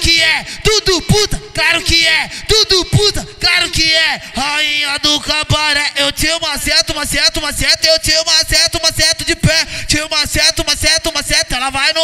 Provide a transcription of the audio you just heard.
que é, tudo puta, claro que é, tudo puta, claro que é. Rainha do cabaré, eu te maceto, eu te maceto de pé, te maceto, ela vai no